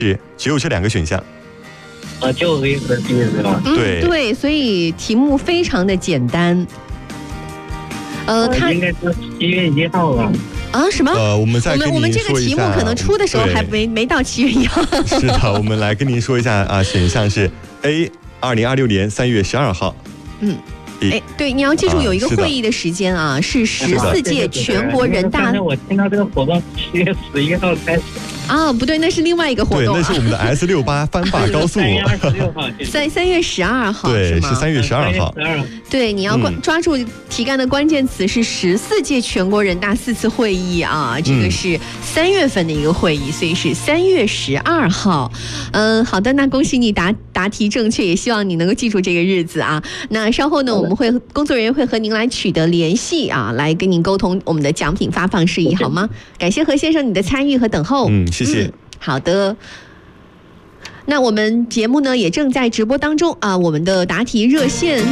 是只有这2个选项。 就 A 和 B 是吧？ 对，所以题目非常的简单。 它应该是7月1号吧？ 什么？ 我们再跟您说一下， 我们这个题目可能出的时候还没到7月1号。 是的，我们来跟您说一下啊，选项是 A，2026年3月12号。 对，你要记住有一个会议的时间啊，是14届全国人大。 我听到这个活动7月11号开始。 不对，那是另外一个活动。 对，那是我们的 S68翻坝高速。3 月26号。 3月12号。 对，是3月12号。 对，你要抓住题干的关键词是14届全国人大4次会议啊，这个是3月份的一个会议，所以是3月12号。好的，那恭喜你答题正确，也希望你能够记住这个日子啊。那稍后呢，我们工作人员会和您来取得联系啊，来跟您沟通我们的奖品发放事宜，好吗？感谢何先生你的参与和等候。 谢谢。 好的。那我们节目呢也正在直播当中啊，我们的答题热线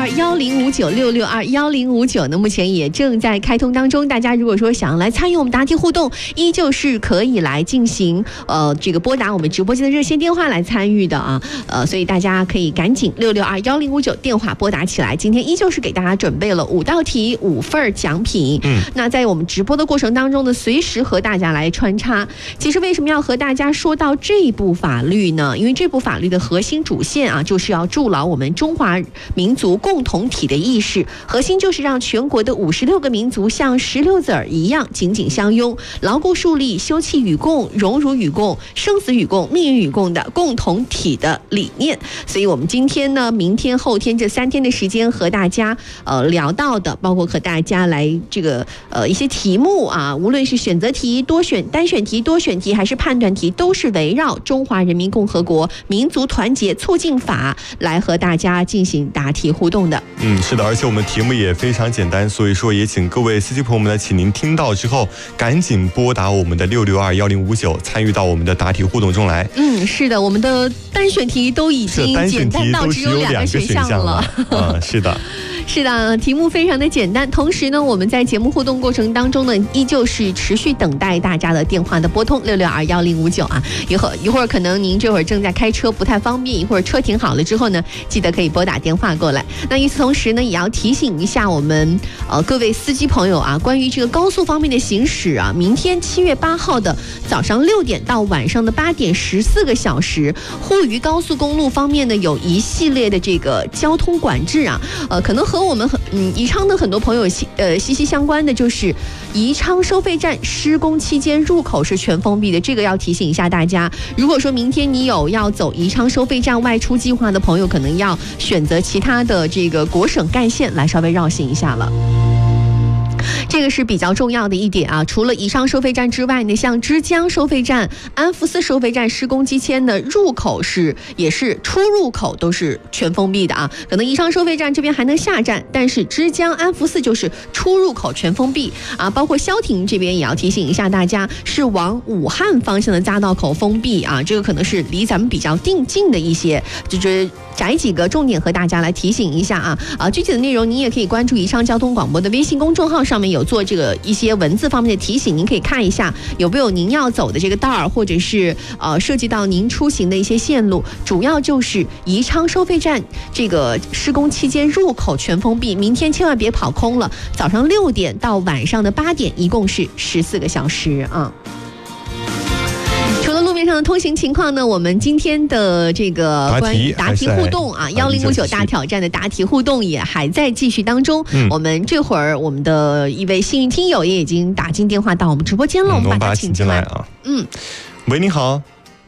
6621059，6621059呢目前也正在开通当中。大家如果说想要来参与我们答题互动，依旧是可以来进行这个拨打我们直播间的热线电话来参与的啊。所以大家可以赶紧6621059电话拨打起来。今天依旧是给大家准备了5道题5份奖品。那在我们直播的过程当中呢，随时和大家来穿插。其实为什么要和大家说到这部法律呢？因为这部法律的核心主线啊，就是要筑牢我们中华民族共同体的意识，核心就是让全国的56个民族像16字儿一样紧紧相拥，牢固树立休戚与共、荣辱与共、生死与共、命运与共的共同体的理念。所以我们今天呢、明天、后天这3天的时间和大家聊到的，包括和大家来这个一些题目啊，无论是选择题、单选题、多选题还是判断题，都是围绕中华人民共和国民族团结促进法来和大家进行答题互动的。 是的，而且我们题目也非常简单，所以说也请各位司机朋友们呢，请您听到之后赶紧拨打我们的6621059，参与到我们的答题互动中来。 是的，我们的单选题都已经简单到只有2个选项了。 是的。 是的，题目非常的简单。同时呢，我们在节目互动过程当中呢，依旧是持续等待大家的电话的拨通6621059啊。一会儿可能您这会儿正在开车不太方便，一会儿车停好了之后呢，记得可以拨打电话过来。那与此同时呢，也要提醒一下我们各位司机朋友啊，关于这个高速方面的行驶啊，明天7月8号的早上6点到晚上的8点14个小时，沪渝高速公路方面呢有一系列的这个交通管制啊，可能和我们宜昌的很多朋友息息相关的就是宜昌收费站施工期间入口是全封闭的，这个要提醒一下大家。如果说明天你有要走宜昌收费站外出计划的朋友，可能要选择其他的这个国省干线来稍微绕行一下了。这个是比较重要的一点啊。除了宜昌收费站之外呢，像之江收费站、安福寺收费站施工期间的入口也是出入口都是全封闭的啊。可能宜昌收费站这边还能下站，但是之江、安福寺就是出入口全封闭啊。包括消停这边也要提醒一下大家，是往武汉方向的匝道口封闭啊。这个可能是离咱们比较近的一些，就是摘几个重点和大家来提醒一下啊。具体的内容您也可以关注宜昌交通广播的微信公众号，上面有做这个一些文字方面的提醒，您可以看一下有没有您要走的这个道儿，或者是涉及到您出行的一些线路。主要就是宜昌收费站这个施工期间入口全封闭，明天千万别跑空了。早上6点到晚上的8点，一共是14个小时啊。除了路面上的通行情况呢，我们今天的这个关于答题互动啊，1059大挑战的答题互动也还在继续当中。我们这会儿我们的一位幸运听友也已经打进电话到我们直播间了，我们把他请进来啊。 喂，你好。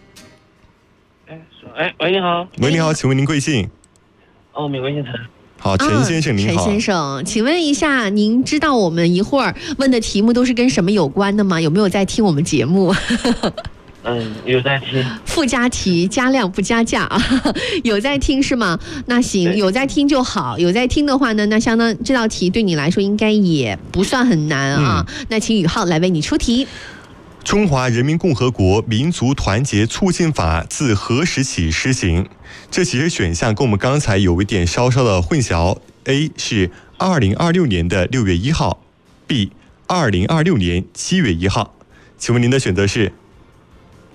喂，你好。 喂，你好，请问您贵姓？ 没关系。 好，陈先生您好。 陈先生，请问一下，您知道我们一会儿问的题目都是跟什么有关的吗？有没有在听我们节目？ 有在听。 附加题加量不加价啊，有在听是吗？那行，有在听就好。有在听的话呢，那相当这道题对你来说应该也不算很难啊。那请宇浩来为你出题。 中华人民共和国民族团结促进法自何时起施行？这其实选项跟我们刚才有一点稍稍的混淆。A 是2026年的6月1号 ，B 2026年7月1号。请问您的选择是